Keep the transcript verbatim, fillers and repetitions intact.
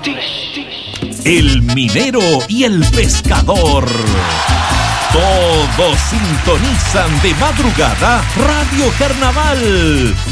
El minero y el pescador. Todos sintonizan de madrugada Radio Carnaval.